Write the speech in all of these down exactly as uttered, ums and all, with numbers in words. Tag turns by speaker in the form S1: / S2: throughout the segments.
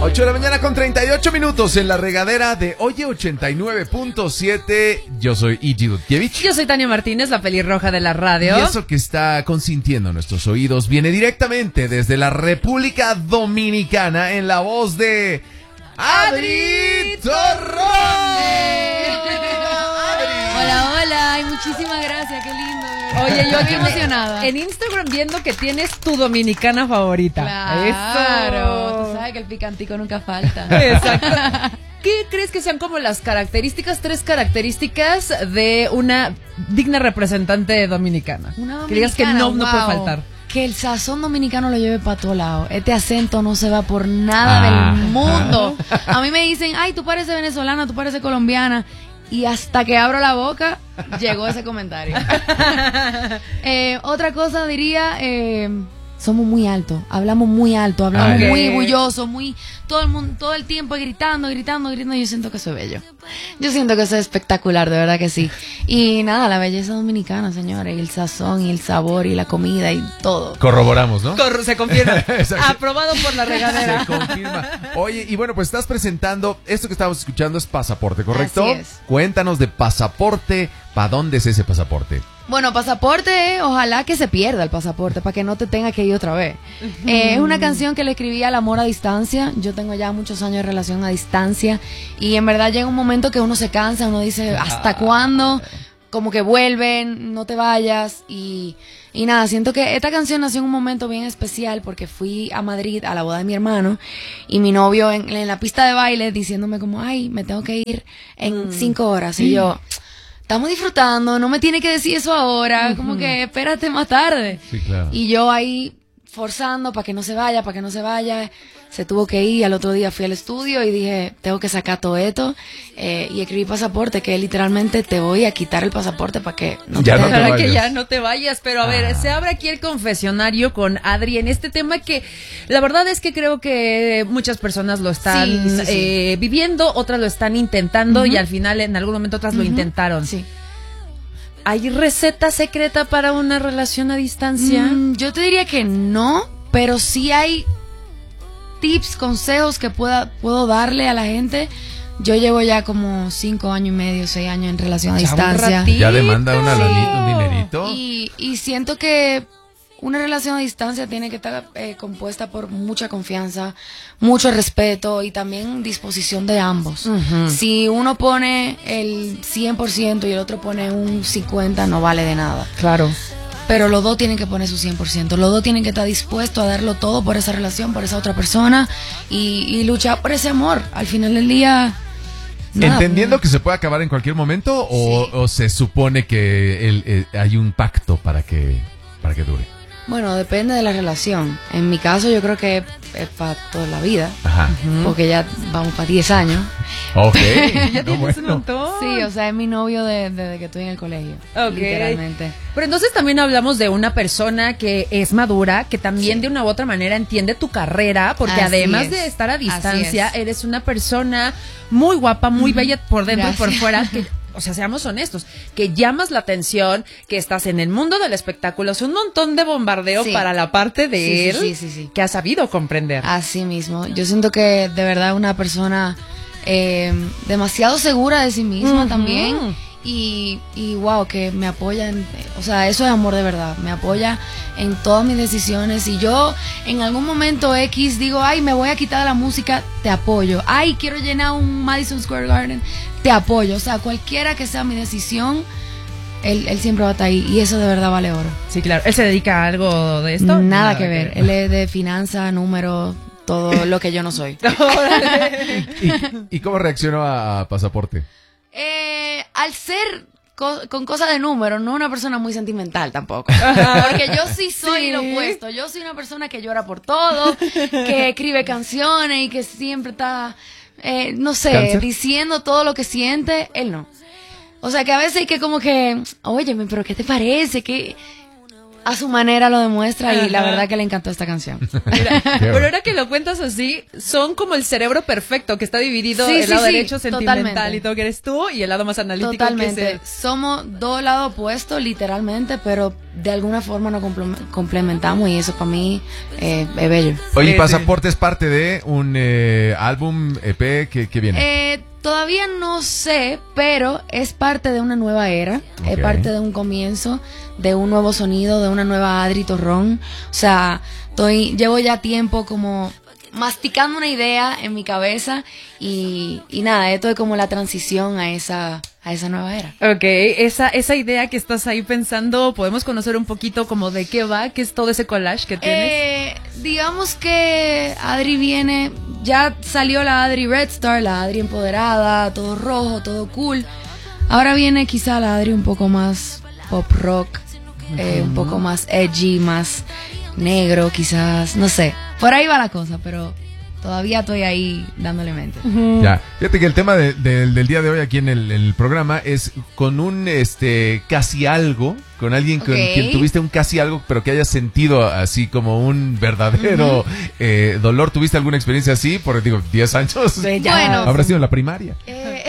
S1: ocho de la mañana con treinta y ocho minutos en la regadera de Oye ochenta y nueve punto siete. Yo soy Iji Dudkiewicz.
S2: Yo soy Tania Martínez, la pelirroja de la radio.
S1: Y eso que está consintiendo nuestros oídos viene directamente desde la República Dominicana en la voz de Adri Torrón.
S3: Hola, hola, y muchísimas gracias, qué lindo.
S2: Oye, yo aquí
S3: emocionada.
S2: En Instagram viendo que tienes tu dominicana favorita.
S3: Claro,
S2: Eso.
S3: tú sabes que el picantico nunca falta.
S2: Exacto. ¿Qué crees que sean como las características, tres características de una digna representante dominicana?
S3: Una
S2: que digas que no,
S3: dominicana,
S2: no puede
S3: wow.
S2: faltar.
S3: Que el sazón dominicano lo lleve para todos lados. Este acento no se va por nada
S1: Ah.
S3: del mundo. A mí me dicen, ay, tú pareces venezolana, tú pareces colombiana. Y hasta que abro la boca, llegó ese comentario. eh, otra cosa diría, eh, somos muy altos, hablamos muy alto, hablamos
S1: Okay.
S3: muy bulloso, muy todo el mundo, todo el tiempo gritando, gritando, gritando. Yo siento que eso es bello. Yo siento que eso es espectacular, de verdad que sí. Y nada, la belleza dominicana, señores, y el sazón, y el sabor, y la comida, y todo.
S1: Corroboramos, ¿no?
S2: Cor- se confirma.
S1: Exacto.
S2: Aprobado por la regadera.
S1: Se confirma. Oye, y bueno, pues estás presentando, esto que estamos escuchando es Pasaporte, ¿correcto?
S3: Así es.
S1: Cuéntanos de Pasaporte, ¿para dónde es ese pasaporte?
S3: Bueno, pasaporte, ojalá que se pierda el pasaporte para que no te tenga que ir otra vez. Eh, es una canción que le escribí al amor a distancia. Yo tengo ya muchos años de relación a distancia y en verdad llega un momento que uno se cansa, uno dice, ¿hasta cuándo? Como que vuelven, no te vayas y, y nada, siento que esta canción nació en un momento bien especial porque fui a Madrid a la boda de mi hermano y mi novio en, en la pista de baile diciéndome como, ay, me tengo que ir en cinco horas y yo... Estamos disfrutando, no me tiene que decir eso ahora, como que espérate más tarde.
S1: Sí, claro.
S3: Y yo ahí forzando para que no se vaya, para que no se vaya. Se tuvo que ir, al otro día fui al estudio y dije, tengo que sacar todo esto. Eh, y escribí Pasaporte, que literalmente te voy a quitar el pasaporte para que no
S1: Ya
S3: te
S1: no te
S2: Para
S1: vayas.
S2: que ya no te vayas, pero a ver,
S1: Ah.
S2: se abre aquí el confesionario con Adri en este tema que la verdad es que creo que muchas personas lo están
S3: Sí, sí, sí.
S2: eh, viviendo, otras lo están intentando y al final en algún momento otras lo intentaron.
S3: Sí.
S2: ¿Hay receta secreta para una relación a distancia?
S3: Mm, yo te diría que no, pero sí hay tips, consejos que pueda, puedo darle a la gente. Yo llevo ya como cinco años y medio, seis años en relación a
S2: Ya un
S3: distancia.
S2: ratito.
S1: Ya demanda una
S2: Sí.
S1: lanita, un dinerito.
S3: Y, y siento que una relación a distancia tiene que estar eh, compuesta por mucha confianza, mucho respeto y también disposición de ambos.
S2: Ujú.
S3: Si uno pone el cien por ciento y el otro pone un cincuenta por ciento, no vale de nada.
S2: Claro.
S3: Pero los dos tienen que poner su cien por ciento. Los dos tienen que estar dispuestos a darlo todo por esa relación, por esa otra persona y, y luchar por ese amor. Al final del día... nada,
S1: ¿Entendiendo que se puede acabar en cualquier momento o,
S3: Sí.
S1: o se supone que el, eh, hay un pacto para que, para que dure?
S3: Bueno, depende de la relación. En mi caso yo creo que es para toda la vida,
S1: Ajá.
S3: porque ya vamos para diez años.
S1: Ok.
S2: Ya
S1: no,
S2: tienes un
S1: bueno.
S2: montón.
S3: Sí, o sea, es mi novio de- desde que estoy en el colegio.
S2: Ok.
S3: Literalmente.
S2: Pero entonces también hablamos de una persona que es madura, que también
S3: Sí.
S2: de una u otra manera entiende tu carrera, porque
S3: Así
S2: además
S3: es.
S2: de estar a
S3: Así
S2: distancia,
S3: es.
S2: eres una persona muy guapa, muy bella por dentro y por
S3: Gracias.
S2: fuera, que, o sea, seamos honestos, que llamas la atención, que estás en el mundo del espectáculo, es un montón de bombardeo
S3: Sí.
S2: para la parte de
S3: Sí, sí,
S2: él,
S3: sí, sí, sí.
S2: que ha sabido comprender.
S3: Así mismo. Yo siento que de verdad una persona eh, demasiado segura de sí misma
S2: Ujú.
S3: también. Y, y wow, que me apoya en, o sea, eso es amor de verdad, me apoya en todas mis decisiones. Y yo en algún momento X digo, ay, me voy a quitar de la música, te apoyo. Ay, quiero llenar un Madison Square Garden, te apoyo. O sea, cualquiera que sea mi decisión, él, él siempre va a estar ahí. Y eso de verdad vale oro.
S2: Sí, claro. ¿Él se dedica a algo de esto?
S3: Nada, que ver. Él es de finanzas, números, todo lo que yo no soy.
S1: ¿Y, y cómo reaccionó a, a Pasaporte?
S3: Eh, al ser co- con cosas de números, no una persona muy sentimental tampoco. Porque yo sí soy
S2: Sí.
S3: lo opuesto. Yo soy una persona que llora por todo, que escribe canciones y que siempre está, eh, no sé,
S1: ¿Cáncer?
S3: diciendo todo lo que siente. Él no. O sea que a veces hay que como que, óyeme, pero ¿qué te parece? Que a su manera lo demuestra y la
S2: Ajá.
S3: verdad que le encantó esta canción.
S2: Mira,
S1: Qué
S2: pero
S1: bueno.
S2: ahora que lo cuentas así, son como el cerebro perfecto que está dividido
S3: Sí,
S2: el
S3: sí,
S2: lado
S3: sí,
S2: derecho sentimental
S3: totalmente.
S2: y todo que eres tú y el lado más analítico
S3: Totalmente.
S2: que es el...
S3: Somos dos lados opuestos, literalmente, pero de alguna forma nos comple- complementamos y eso para mí eh, es bello.
S1: Oye,
S2: Sí,
S1: Pasaporte es parte de un eh, eh, álbum, E P, ¿qué, qué viene?
S3: Eh, todavía no sé, pero es parte de una nueva era,
S1: Okay.
S3: es parte de un comienzo, de un nuevo sonido, de una nueva Adri Torrón. O sea, estoy, llevo ya tiempo como masticando una idea en mi cabeza y, y nada, esto es como la transición a esa, a esa nueva era.
S2: Ok, esa, esa idea que estás ahí pensando, ¿podemos conocer un poquito como de qué va? ¿Qué es todo ese collage que tienes?
S3: Eh, digamos que Adri viene, ya salió la Adri Red Star, la Adri empoderada, todo rojo, todo cool. Ahora viene quizá la Adri un poco más pop rock, eh, un poco más edgy, más negro quizás, no sé. Por ahí va la cosa, pero todavía estoy ahí dándole mente.
S1: Ya, fíjate que el tema de- de- del día de hoy aquí en el, el programa es con un este casi algo, con alguien con
S3: Ok.
S1: quien tuviste un casi algo, pero que hayas sentido así como un verdadero eh, dolor. ¿Tuviste alguna experiencia así? Por, digo, diez años.
S2: Sí, ya.
S3: Bueno.
S1: Habrá sido en la primaria.
S3: Eh,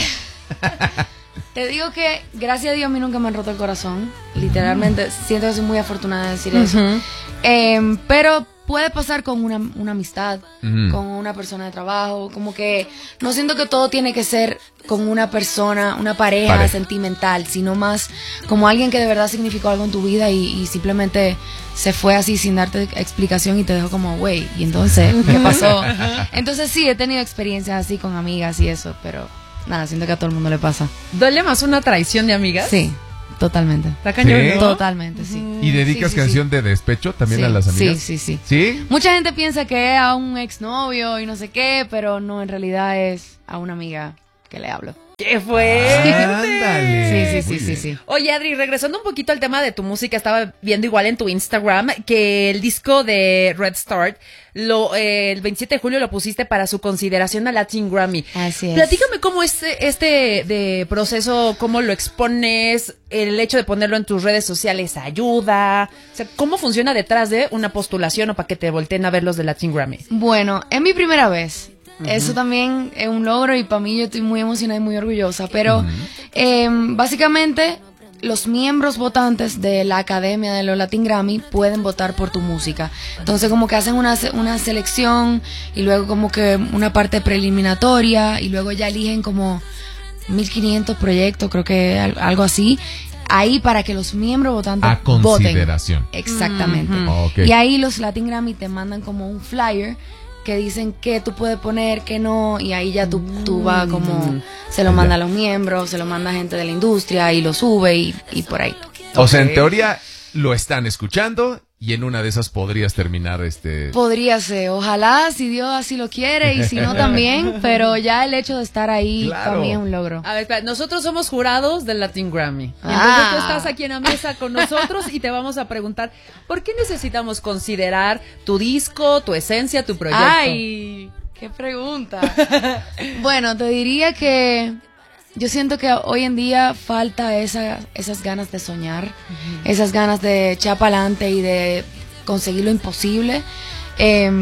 S3: te digo que gracias a Dios a mí nunca me han roto el corazón. Literalmente siento que soy muy afortunada de decir eso.
S2: Ujú.
S3: Eh, pero puede pasar con una, una amistad,
S1: Ujú.
S3: con una persona de trabajo, como que no siento que todo tiene que ser con una persona, una pareja,
S1: Pareja.
S3: sentimental, sino más como alguien que de verdad significó algo en tu vida y, y simplemente se fue así sin darte explicación y te dejó como, güey, y entonces, ¿qué pasó? Entonces sí, he tenido experiencias así con amigas y eso, pero nada, siento que a todo el mundo le pasa.
S2: ¿Duele más una traición de amigas?
S3: Sí, totalmente.
S2: Está cañón,
S1: ¿Sí?
S2: ¿no?
S3: Totalmente, sí.
S1: ¿Y dedicas
S3: Sí, sí,
S1: canción de despecho también
S3: Sí,
S1: a las amigas?
S3: Sí, sí, sí.
S1: ¿Sí?
S3: Mucha gente piensa que es a un exnovio y no sé qué, pero no, en realidad es a una amiga que le hablo.
S2: ¿Qué fue?
S1: Ándale.
S3: Sí, sí,
S1: Muy
S3: sí, sí,
S1: bien.
S3: sí.
S2: Oye, Adri, regresando un poquito al tema de tu música, estaba viendo igual en tu Instagram que el disco de Red Start, lo, eh, el veintisiete de julio lo pusiste para su consideración a Latin Grammy.
S3: Así es.
S2: Platícame cómo es este de proceso, cómo lo expones, el hecho de ponerlo en tus redes sociales ayuda, o sea, cómo funciona detrás de una postulación o para que te volteen a ver los de Latin Grammy.
S3: Bueno, es mi primera vez. Eso también es un logro y para mí yo estoy muy emocionada y muy orgullosa. Pero eh, básicamente los miembros votantes de la Academia de los Latin Grammy pueden votar por tu música. Entonces como que hacen una, se- una selección y luego como que una parte preliminatoria y luego ya eligen como mil quinientos proyectos, creo que al- algo así. Ahí para que los miembros votantes
S1: A
S3: voten.
S1: consideración.
S3: Exactamente.
S1: Ujú. Ok.
S3: Y ahí los Latin Grammy te mandan como un flyer que dicen que tú puedes poner, que no, y ahí ya tú, tú vas como, se lo manda a los miembros, se lo manda a gente de la industria y lo sube y, y por ahí.
S1: O sea, en
S2: Ok.
S1: teoría lo están escuchando y en una de esas podrías terminar este...
S3: Podría ser, ojalá, si Dios así lo quiere y si no también, pero ya el hecho de estar ahí
S1: Claro.
S3: para mí es un logro.
S2: A ver, espera, nosotros somos jurados del Latin Grammy. Y entonces
S3: Ah.
S2: tú estás aquí en la mesa con nosotros y te vamos a preguntar, ¿por qué necesitamos considerar tu disco, tu esencia, tu proyecto?
S3: Ay, qué pregunta. Bueno, te diría que yo siento que hoy en día falta esa, esas ganas de soñar, esas ganas de echar para adelante y de conseguir lo imposible. Eh,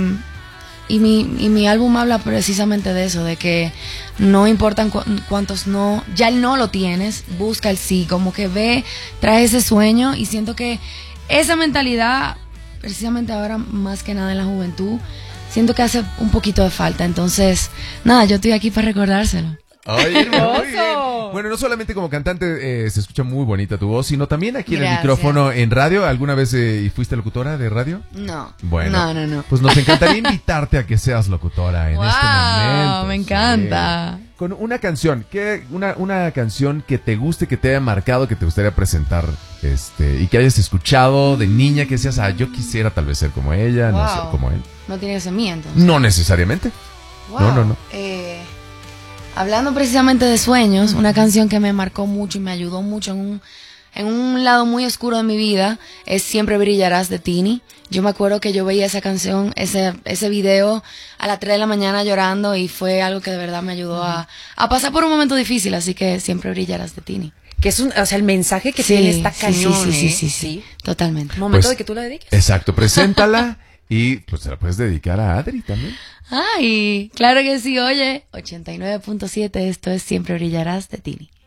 S3: y, mi, y mi álbum habla precisamente de eso, de que no importan cu- cuántos no, ya el no lo tienes, busca el sí, como que ve, trae ese sueño y siento que esa mentalidad, precisamente ahora más que nada en la juventud, siento que hace un poquito de falta. Entonces, nada, yo estoy aquí para recordárselo.
S1: Ay,
S2: hermoso.
S1: muy bien. Bueno, no solamente como cantante eh, se escucha muy bonita tu voz, sino también aquí en el
S3: Gracias.
S1: micrófono en radio. ¿Alguna vez eh, fuiste locutora de radio?
S3: No.
S1: Bueno,
S3: No, no, no.
S1: Pues nos encantaría invitarte a que seas locutora en
S3: Wow,
S1: este momento.
S3: me
S1: Sí.
S3: encanta.
S1: Con una canción, ¿qué, una, una canción que te guste, que te haya marcado, que te gustaría presentar, este, y que hayas escuchado de niña, que seas, ah, yo quisiera tal vez ser como ella, no
S3: Wow.
S1: ser como él.
S3: No tiene que ser mía, entonces.
S1: No necesariamente.
S3: Wow.
S1: No, no, no.
S3: Eh, hablando precisamente de sueños, una canción que me marcó mucho y me ayudó mucho en un, en un lado muy oscuro de mi vida es Siempre Brillarás de Tini. Yo me acuerdo que yo veía esa canción, ese, ese video a las tres de la mañana llorando y fue algo que de verdad me ayudó a, a pasar por un momento difícil, así que Siempre Brillarás de Tini.
S2: Que es un, o sea, el mensaje que
S3: Sí,
S2: tiene está
S3: sí,
S2: cañón,
S3: sí, sí,
S2: ¿eh?
S3: sí, sí, sí, totalmente.
S2: Momento
S1: Pues,
S2: de que tú la dediques.
S1: Exacto, preséntala y pues te la puedes dedicar a Adri también.
S3: Ay, claro que sí, oye, ochenta y nueve punto siete, esto es Siempre Brillarás de Tini.